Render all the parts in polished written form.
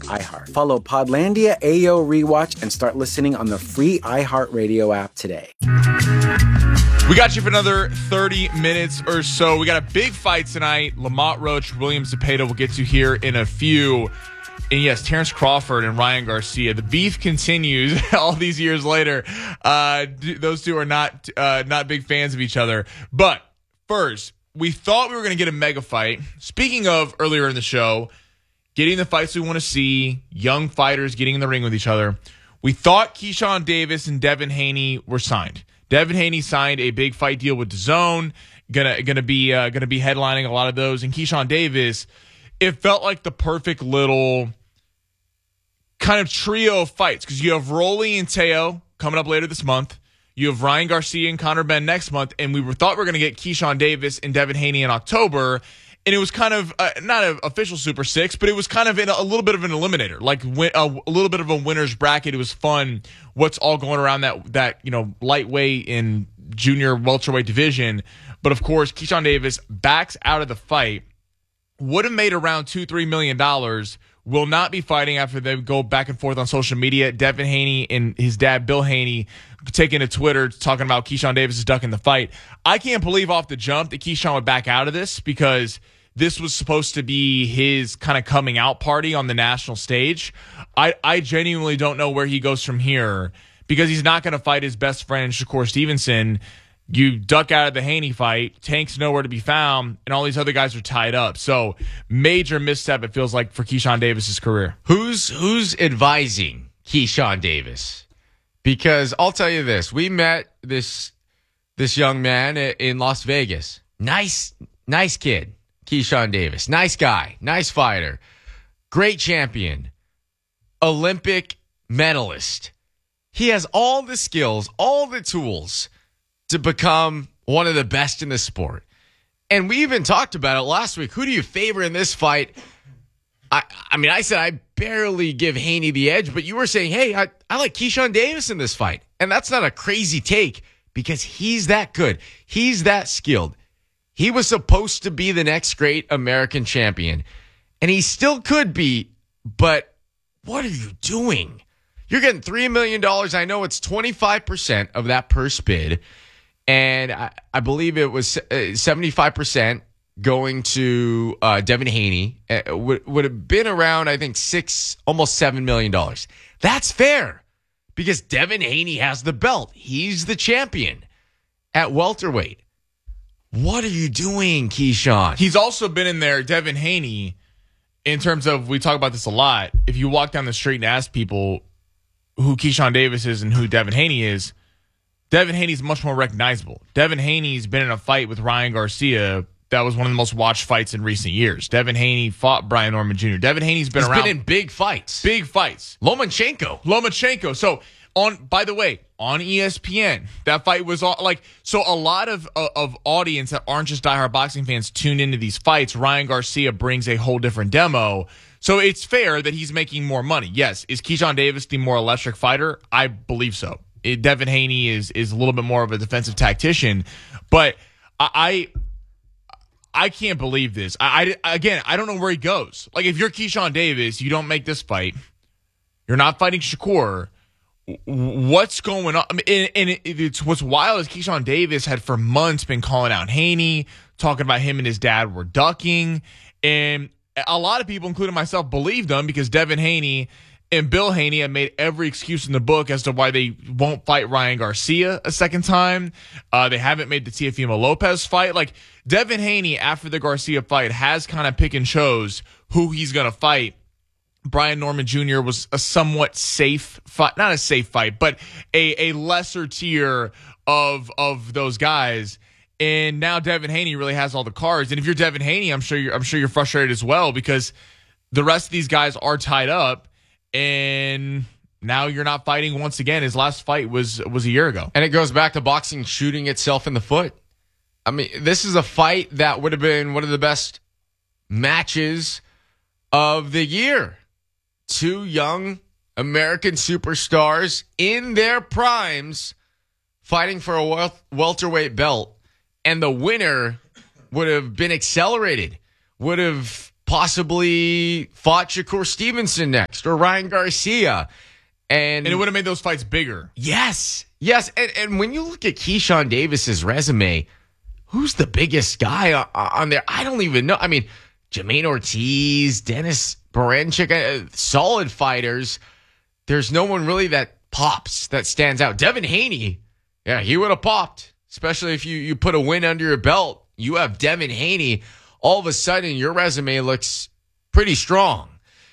iHeart. Follow Podlandia AO Rewatch and start listening on the free iHeartRadio app today. We got you for another 30 minutes or so. We got a big fight tonight. Lamont Roach, William Zepeda will get to here in a few. And yes, Terrence Crawford and Ryan Garcia. The beef continues all these years later. Those two are not big fans of each other. But first, we thought we were going to get a mega fight. Speaking of earlier in the show, getting the fights we want to see, young fighters getting in the ring with each other. We thought Keyshawn Davis and Devin Haney were signed. Devin Haney signed a big fight deal with DAZN. Gonna be headlining a lot of those. And Keyshawn Davis, it felt like the perfect little kind of trio of fights because you have Rolly and Teo coming up later this month. You have Ryan Garcia and Conor Benn next month, and we thought we were going to get Keyshawn Davis and Devin Haney in October. And it was kind of not an official Super Six, but it was kind of in a little bit of an eliminator, like a little bit of a winner's bracket. It was fun. What's all going around that lightweight and junior welterweight division. But of course, Keyshawn Davis backs out of the fight. Would have made around $2-3 million. Will not be fighting after they go back and forth on social media. Devin Haney and his dad, Bill Haney, taking to Twitter talking about Keyshawn Davis is ducking the fight. I can't believe off the jump that Keyshawn would back out of this because this was supposed to be his kind of coming out party on the national stage. I genuinely don't know where he goes from here because he's not going to fight his best friend, Shakur Stevenson. You duck out of the Haney fight, Tank's nowhere to be found, and all these other guys are tied up. So major misstep, it feels like, for Keyshawn Davis's career. Who's advising Keyshawn Davis? Because I'll tell you this. We met this young man in Las Vegas. Nice kid, Keyshawn Davis. Nice guy, nice fighter, great champion, Olympic medalist. He has all the skills, all the tools to become one of the best in the sport. And we even talked about it last week. Who do you favor in this fight? I said I barely give Haney the edge, but you were saying, hey, I like Keyshawn Davis in this fight. And that's not a crazy take because he's that good. He's that skilled. He was supposed to be the next great American champion. And he still could be, but what are you doing? You're getting $3 million. I know it's 25% of that purse bid. And I believe it was 75% going to Devin Haney. Would have been around, I think, almost $7 million. That's fair because Devin Haney has the belt. He's the champion at welterweight. What are you doing, Keyshawn? He's also been in there, Devin Haney, in terms of, we talk about this a lot. If you walk down the street and ask people who Keyshawn Davis is and who Devin Haney is, Devin Haney's much more recognizable. Devin Haney's been in a fight with Ryan Garcia that was one of the most watched fights in recent years. Devin Haney fought Brian Norman Jr. Devin Haney's been around. He's been in big fights. Big fights. Lomachenko. So, by the way, on ESPN, that fight was so a lot of audience that aren't just diehard boxing fans tune into these fights. Ryan Garcia brings a whole different demo. So it's fair that he's making more money. Yes. Is Keyshawn Davis the more electric fighter? I believe so. Devin Haney is a little bit more of a defensive tactician, but I can't believe this. I don't know where he goes. Like, if you're Keyshawn Davis, you don't make this fight. You're not fighting Shakur. What's going on? I mean, it's what's wild is Keyshawn Davis had for months been calling out Haney, talking about him and his dad were ducking, and a lot of people, including myself, believed them because Devin Haney and Bill Haney have made every excuse in the book as to why they won't fight Ryan Garcia a second time. They haven't made the Teofimo Lopez fight. Like, Devin Haney, after the Garcia fight, has kind of pick and chose who he's going to fight. Brian Norman Jr. was a somewhat safe fight, not a safe fight, but a lesser tier of those guys. And now Devin Haney really has all the cards. And if you're Devin Haney, I'm sure you're frustrated as well because the rest of these guys are tied up. And now you're not fighting once again. His last fight was a year ago. And it goes back to boxing shooting itself in the foot. I mean, this is a fight that would have been one of the best matches of the year. Two young American superstars in their primes fighting for a welterweight belt. And the winner would have been accelerated, would have possibly fought Shakur Stevenson next or Ryan Garcia. And it would have made those fights bigger. Yes. And when you look at Keyshawn Davis's resume, who's the biggest guy on there? I don't even know. I mean, Jermaine Ortiz, Dennis Baranchyk, solid fighters. There's no one really that pops, that stands out. Devin Haney, yeah, he would have popped, especially if you put a win under your belt. You have Devin Haney. All of a sudden, your resume looks pretty strong.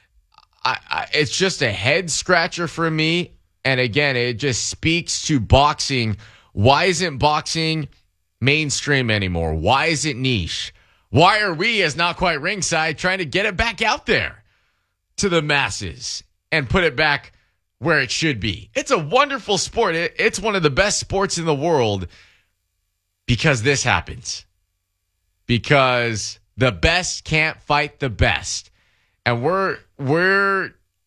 It's just a head scratcher for me. And again, it just speaks to boxing. Why isn't boxing mainstream anymore? Why is it niche? Why are we, as Not Quite Ringside, trying to get it back out there to the masses and put it back where it should be? It's a wonderful sport. It's one of the best sports in the world because this happens. Because the best can't fight the best. And we're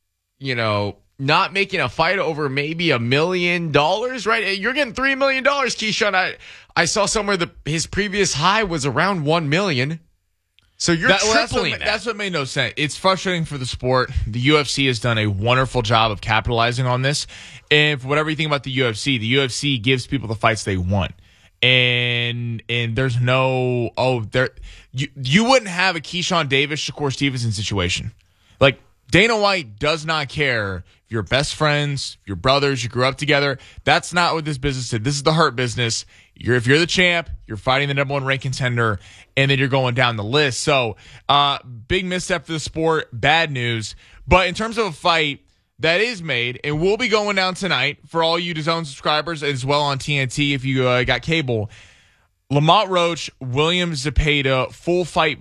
not making a fight over maybe $1 million, right? You're getting $3 million, Keyshawn. I saw somewhere his previous high was around $1 million. So you're tripling that. That's what made no sense. It's frustrating for the sport. The UFC has done a wonderful job of capitalizing on this. And for whatever you think about the UFC gives people the fights they want. And there's no you wouldn't have a Keyshawn Davis, Shakur Stevenson situation. Like, Dana White does not care if you're best friends, if you're brothers, you grew up together. That's not what this business is. This is the hurt business. If you're the champ, you're fighting the number one ranked contender, and then you're going down the list. So, big misstep for the sport, bad news. But in terms of a fight that is made, and will be going down tonight for all you DAZN subscribers as well on TNT if you got cable, Lamont Roach, William Zepeda, full fight.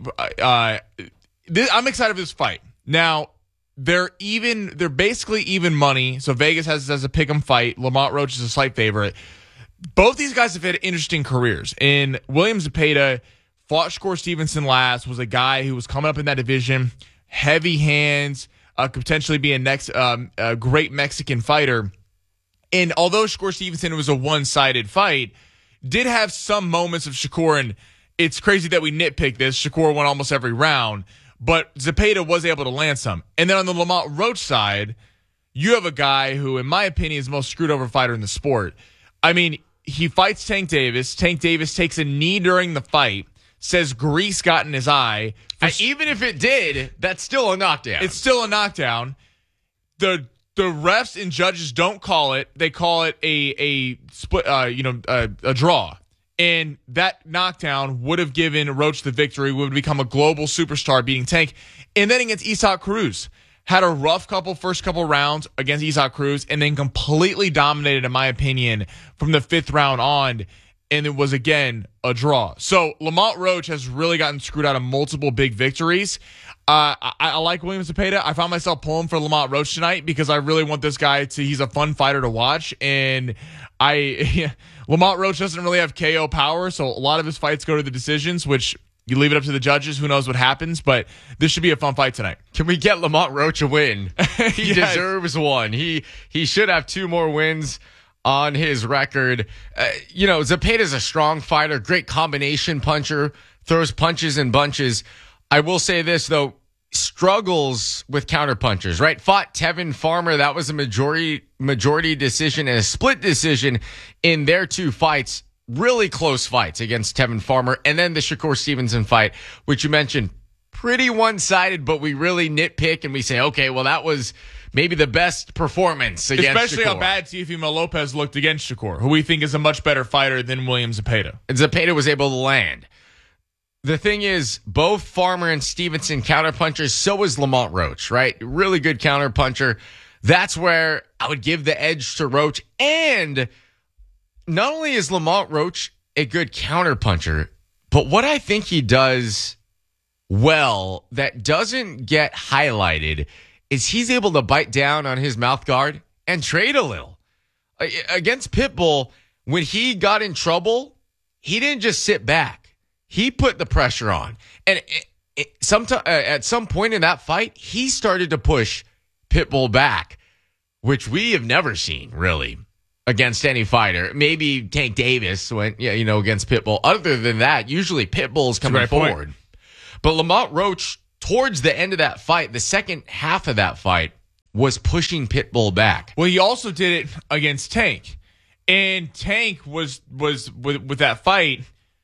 I'm excited for this fight. Now, they're basically even money. So Vegas has as a pick'em fight. Lamont Roach is a slight favorite. Both these guys have had interesting careers. And William Zepeda fought Shakur Stevenson last, was a guy who was coming up in that division, heavy hands, could potentially be a next a great Mexican fighter. And although Shakur Stevenson was a one-sided fight, did have some moments of Shakur, and it's crazy that we nitpick this. Shakur won almost every round. But Zepeda was able to land some. And then on the Lamont Roach side, you have a guy who, in my opinion, is the most screwed over fighter in the sport. I mean, he fights Tank Davis. Tank Davis takes a knee during the fight, says grease got in his eye. Even if it did, that's still a knockdown. It's still a knockdown. The refs and judges don't call it. They call it a split, a draw. And that knockdown would have given Roach the victory, would have become a global superstar beating Tank. And then against Isaac Cruz, had a rough first couple rounds against Isaac Cruz, and then completely dominated, in my opinion, from the fifth round on. And it was, again, a draw. So Lamont Roach has really gotten screwed out of multiple big victories. I like William Zepeda. I found myself pulling for Lamont Roach tonight because I really want this guy he's a fun fighter to watch. And Lamont Roach doesn't really have KO power, so a lot of his fights go to the decisions, which you leave it up to the judges. Who knows what happens, but this should be a fun fight tonight. Can we get Lamont Roach a win? He deserves one. He should have 2 more wins on his record. Zepeda's a strong fighter, great combination puncher, throws punches in bunches. I will say this, though, struggles with counterpunchers, right? Fought Tevin Farmer. That was a majority decision and a split decision in their 2 fights. Really close fights against Tevin Farmer. And then the Shakur Stevenson fight, which you mentioned, pretty one-sided, but we really nitpick and we say, okay, well, that was maybe the best performance against Especially Shakur. How bad Teofimo Lopez looked against Shakur, who we think is a much better fighter than William Zepeda. And Zepeda was able to land. The thing is, both Farmer and Stevenson counterpunchers, so is Lamont Roach, right? Really good counterpuncher. That's where I would give the edge to Roach. And not only is Lamont Roach a good counterpuncher, but what I think he does well that doesn't get highlighted is he's able to bite down on his mouth guard and trade a little. Against Pitbull, when he got in trouble, he didn't just sit back. He put the pressure on. And at some point in that fight, he started to push Pitbull back, which we have never seen, really, against any fighter. Maybe Tank Davis went, against Pitbull. Other than that, usually Pitbull's coming forward. But Lamont Roach towards the end of that fight, the second half of that fight, was pushing Pitbull back. Well, he also did it against Tank. And Tank was with that fight,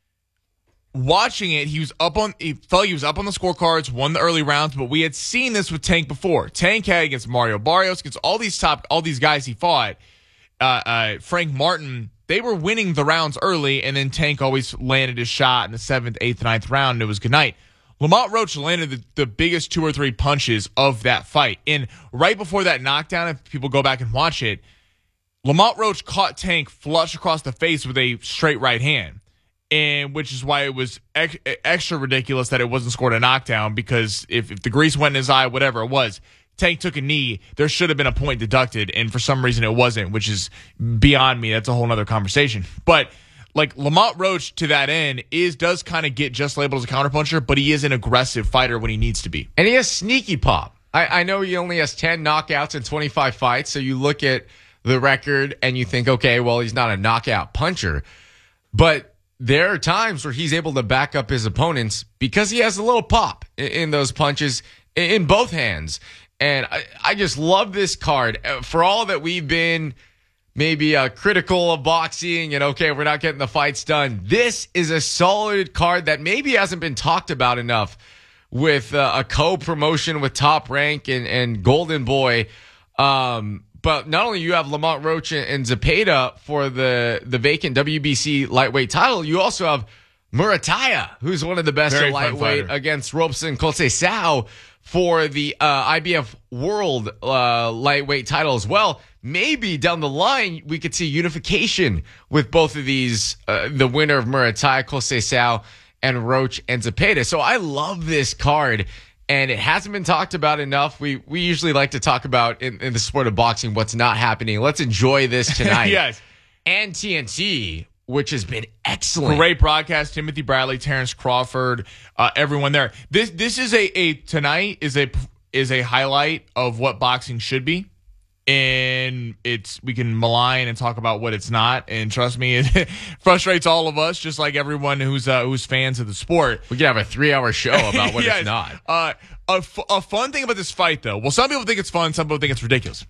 watching it, he felt like he was up on the scorecards, won the early rounds, but we had seen this with Tank before. Tank had against Mario Barrios, against all these guys he fought, Frank Martin, they were winning the rounds early, and then Tank always landed his shot in the 7th, 8th, 9th round, and it was good night. Lamont Roach landed the biggest 2 or 3 punches of that fight. And right before that knockdown, if people go back and watch it, Lamont Roach caught Tank flush across the face with a straight right hand. And which is why it was extra ridiculous that it wasn't scored a knockdown, because if the grease went in his eye, whatever it was, Tank took a knee, there should have been a point deducted, and for some reason it wasn't, which is beyond me. That's a whole other conversation. But like Lamont Roach, to that end, does kind of get just labeled as a counterpuncher, but he is an aggressive fighter when he needs to be. And he has sneaky pop. I know he only has 10 knockouts in 25 fights, so you look at the record and you think, okay, well, he's not a knockout puncher. But there are times where he's able to back up his opponents because he has a little pop in those punches in both hands. And I just love this card. For all that we've been maybe critical of boxing and, okay, we're not getting the fights done, this is a solid card that maybe hasn't been talked about enough with a co-promotion with Top Rank and Golden Boy. But not only you have Lamont Roach and Zepeda for the vacant WBC lightweight title, you also have Murataya, who's one of the best at lightweight, against Robson Conceição for the IBF World lightweight title as well. Maybe down the line we could see unification with both of these, the winner of Murataya, Conceição, and Roach and Zepeda. So I love this card. And it hasn't been talked about enough. We usually like to talk about in the sport of boxing what's not happening. Let's enjoy this tonight. Yes. And TNT, which has been excellent. Great broadcast. Timothy Bradley, Terrence Crawford, everyone there. This is tonight is a highlight of what boxing should be. And we can malign and talk about what it's not, and trust me, it frustrates all of us, just like everyone who's fans of the sport. We could have a 3-hour show about what it's not. A fun thing about this fight, though. Well, some people think it's fun, some people think it's ridiculous.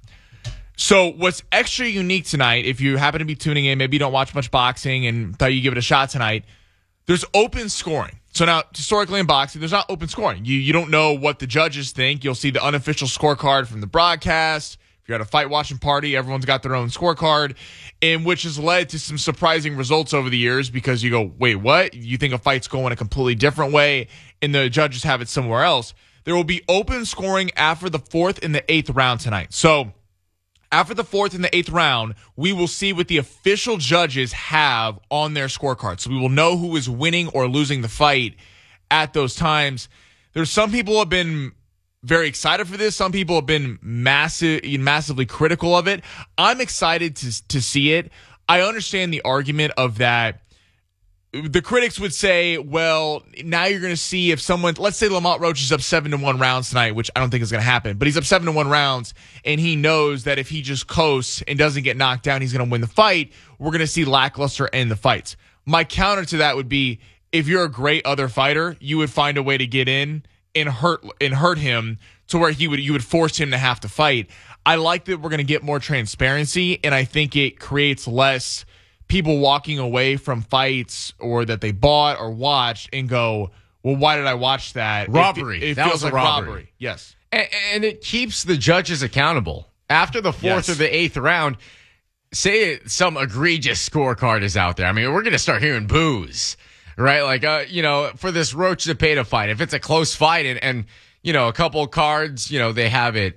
So what's extra unique tonight, if you happen to be tuning in, maybe you don't watch much boxing and thought you'd give it a shot tonight, there's open scoring. So now, historically in boxing, there's not open scoring. You don't know what the judges think. You'll see the unofficial scorecard from the broadcast. If you're at a fight watching party, everyone's got their own scorecard, and which has led to some surprising results over the years, because you go, wait, what? You think a fight's going a completely different way, and the judges have it somewhere else. There will be open scoring after the 4th and the 8th round tonight. So after the 4th and the 8th round, we will see what the official judges have on their scorecard. So we will know who is winning or losing the fight at those times. There's some people who have been very excited for this. Some people have been massively critical of it. I'm excited to see it. I understand the argument of that. The critics would say, well, now you're going to see if someone, let's say Lamont Roach is up 7-1 rounds tonight, which I don't think is going to happen, but he's up 7-1 rounds, and he knows that if he just coasts and doesn't get knocked down, he's going to win the fight. We're going to see lackluster end the fights. My counter to that would be, if you're a great other fighter, you would find a way to get in and hurt him to where you would force him to have to fight. I like that we're going to get more transparency, and I think it creates less people walking away from fights or that they bought or watched and go, well, why did I watch that? Robbery. It that feels was like a robbery. Yes. And it keeps the judges accountable. After the 4th or the 8th round, say some egregious scorecard is out there. I mean, we're going to start hearing boos. Right? Like, for this Roach Zepeda fight, if it's a close fight and a couple of cards, they have it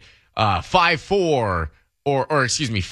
5-4 or excuse me,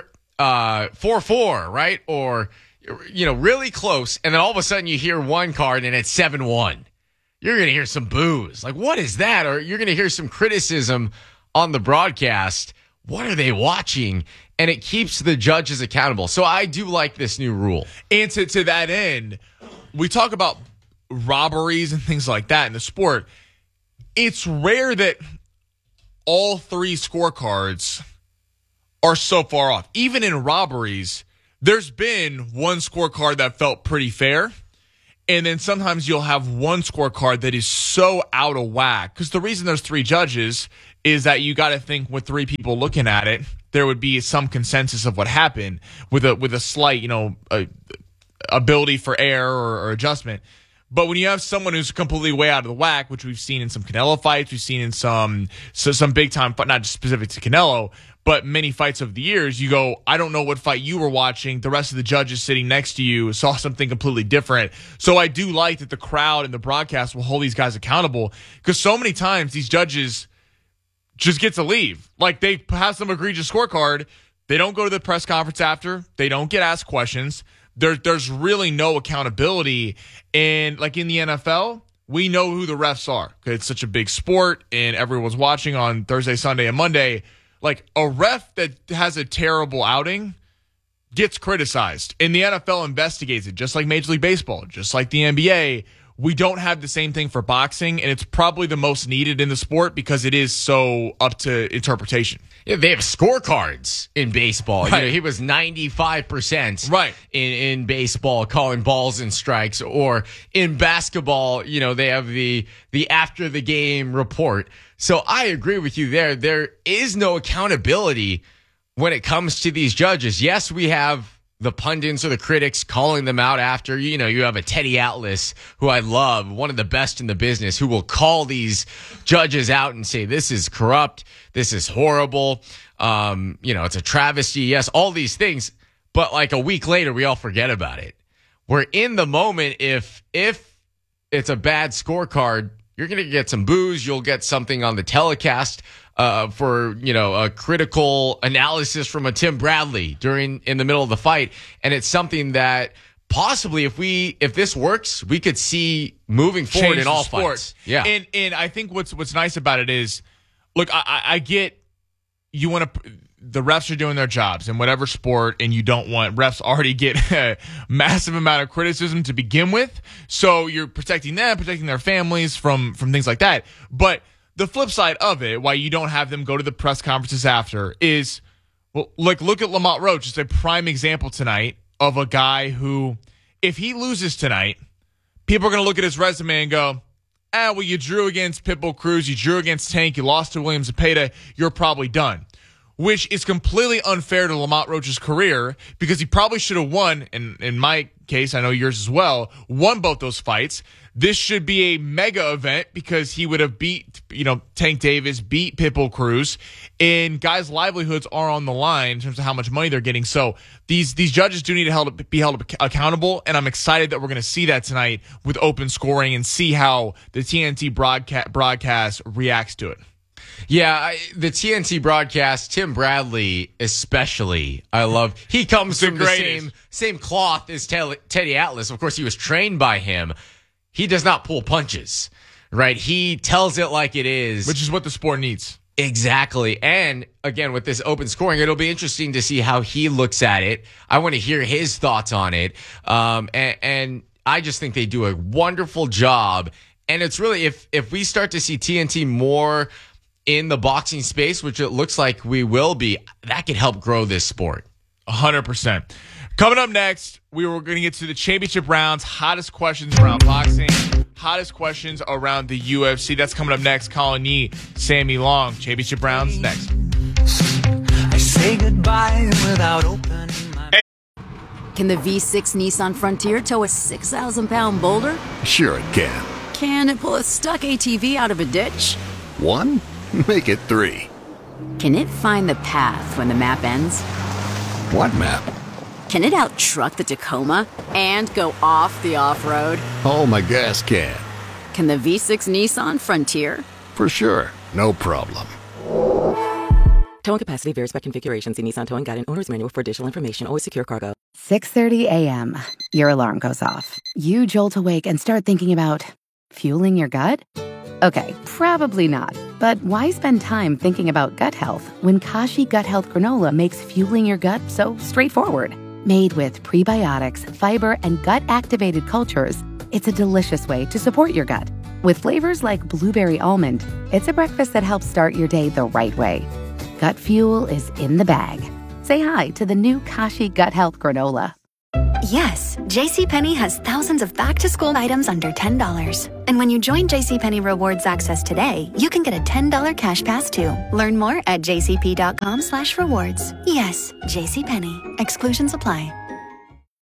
4-4, right? Or, really close. And then all of a sudden you hear one card and it's 7-1. You're going to hear some boos. Like, what is that? Or you're going to hear some criticism on the broadcast. What are they watching? And it keeps the judges accountable. So I do like this new rule. And to that end, we talk about robberies and things like that in the sport. It's rare that all 3 scorecards are so far off. Even in robberies, there's been one scorecard that felt pretty fair, And then sometimes you'll have one scorecard that is so out of whack. Because the reason there's 3 judges is that you got to think with 3 people looking at it, there would be some consensus of what happened with a slight, ability for error or adjustment. But when you have someone who's completely way out of the whack, which we've seen in some Canelo fights, we've seen in some big time, not just specific to Canelo, but many fights of the years, you go, I don't know what fight you were watching. The rest of the judges sitting next to you saw something completely different. So I do like that the crowd and the broadcast will hold these guys accountable, because so many times these judges just get to leave. Like, they have some egregious scorecard. They don't go to the press conference after. They don't get asked questions. There's really no accountability. And like in the NFL, we know who the refs are because it's such a big sport and everyone's watching on Thursday, Sunday, and Monday. Like, a ref that has a terrible outing gets criticized, and the NFL investigates it, just like Major League Baseball, just like the NBA. We don't have the same thing for boxing, and it's probably the most needed in the sport because it is so up to interpretation. Yeah, they have scorecards in baseball. Right. He was 95% right in baseball calling balls and strikes, or in basketball, they have the after the game report. So I agree with you there. There is no accountability when it comes to these judges. Yes, we have the pundits or the critics calling them out after. You have a Teddy Atlas, who I love, one of the best in the business, who will call these judges out and say, this is corrupt, this is horrible, it's a travesty, yes, all these things. But like a week later, we all forget about it. We're in the moment. If it's a bad scorecard, you're going to get some boos. You'll get something on the telecast for a critical analysis from a Tim Bradley in the middle of the fight, and it's something that possibly if this works, we could see moving forward in all fights. Yeah, and I think what's nice about it is, look, I get you want to. The refs are doing their jobs in whatever sport, and you don't want refs already get a massive amount of criticism to begin with. So you're protecting them, protecting their families from things like that. But the flip side of it, why you don't have them go to the press conferences after, is, well, like, look at Lamont Roach. It's a prime example tonight of a guy who, if he loses tonight, people are going to look at his resume and go, well, you drew against Pitbull Cruz, you drew against Tank, you lost to William Zepeda, you're probably done. Which is completely unfair to Lamont Roach's career, because he probably should have won, and in my case, I know yours as well, won both those fights. This should be a mega event because he would have beat, Tank Davis, beat Pitbull Cruz, and guys' livelihoods are on the line in terms of how much money they're getting. So these judges do need to be held accountable, and I'm excited that we're going to see that tonight with open scoring and see how the TNT broadcast reacts to it. Yeah, the TNT broadcast, Tim Bradley especially, I love. He comes from the same cloth as Teddy Atlas. Of course, he was trained by him. He does not pull punches, right? He tells it like it is. Which is what the sport needs. Exactly. And again, with this open scoring, it'll be interesting to see how he looks at it. I want to hear his thoughts on it. And I just think they do a wonderful job. And it's really, if we start to see TNT more in the boxing space, which it looks like we will be, that could help grow this sport. 100%. Coming up next, we were going to get to the championship rounds, hottest questions around boxing, hottest questions around the UFC. That's coming up next. Colin Yee, Sammy Long. Championship rounds next. I say goodbye without opening my... Can the V6 Nissan Frontier tow a 6,000-pound boulder? Sure it can. Can it pull a stuck ATV out of a ditch? 1? Make it 3. Can it find the path when the map ends? What map? Can it out-truck the Tacoma and go off the off-road? Oh, my gas can. Can the V6 Nissan Frontier? For sure. No problem. Towing capacity varies by configuration. See Nissan Towing Guide and Owner's Manual for additional information. Always secure cargo. 6:30 a.m. Your alarm goes off. You jolt awake and start thinking about fueling your gut? Okay, probably not. But why spend time thinking about gut health when Kashi Gut Health Granola makes fueling your gut so straightforward? Made with prebiotics, fiber, and gut-activated cultures, it's a delicious way to support your gut. With flavors like blueberry almond, it's a breakfast that helps start your day the right way. Gut fuel is in the bag. Say hi to the new Kashi Gut Health Granola. Yes, JCPenney has thousands of back-to-school items under $10. And when you join JCPenney Rewards Access today, you can get a $10 cash pass too. Learn more at jcp.com/rewards. Yes, JCPenney. Exclusions apply.